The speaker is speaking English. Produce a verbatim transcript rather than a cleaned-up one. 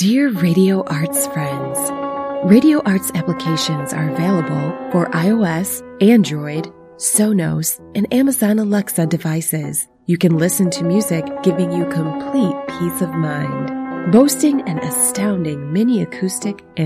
Dear Radio Arts friends, Radio Arts applications are available for iOS, Android, Sonos, and Amazon Alexa devices. You can listen to music giving you complete peace of mind. Boasting an astounding mini acoustic and